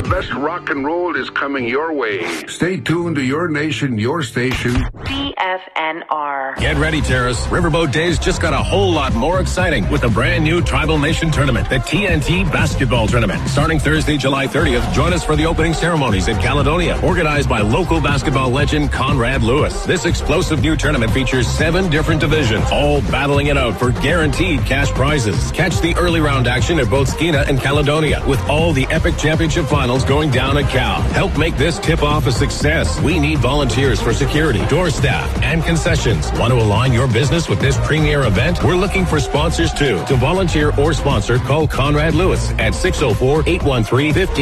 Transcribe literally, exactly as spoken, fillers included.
best rock and roll is coming your way. Stay tuned to your nation, your station. C F N R. Get ready, Terrace. Riverboat Days just got a whole lot more exciting with the brand new Tribal Nation Tournament, the T N T Basketball Tournament. Starting Thursday, July thirtieth, join us for the opening ceremonies in Caledonia, organized by local basketball legend Conrad Lewis. This explosive new tournament features seven different divisions, all battling it out for guaranteed cash prizes. Catch the early round action at both Skeena and Caledonia, with all the epic championship finals going down at Cal. Help make this tip-off a success. We need volunteers for security, door staff, and concessions. Want to align your business with this premier event? We're looking for sponsors too. To volunteer or sponsor, call Conrad Lewis at six oh four, eight one three, one five